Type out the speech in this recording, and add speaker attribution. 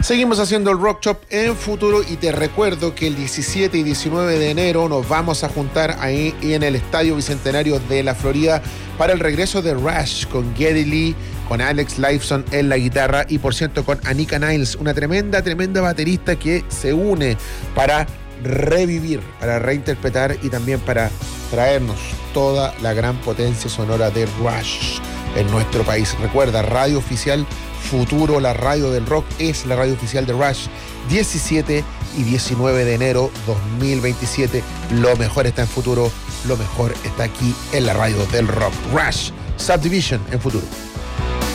Speaker 1: Seguimos haciendo el Rock Shop en Futuro y te recuerdo que el 17 y 19 de enero nos vamos a juntar ahí en el Estadio Bicentenario de la Florida para el regreso de Rush con Geddy Lee, con Alex Lifeson en la guitarra y por cierto con Anika Niles, una tremenda baterista que se une para revivir, para reinterpretar y también para traernos toda la gran potencia sonora de Rush en nuestro país. Recuerda, radio oficial Futuro, la radio del rock, es la radio oficial de Rush. 17 y 19 de enero 2027. Lo mejor está en Futuro, lo mejor está aquí en la radio del rock. Rush, Subdivision en Futuro.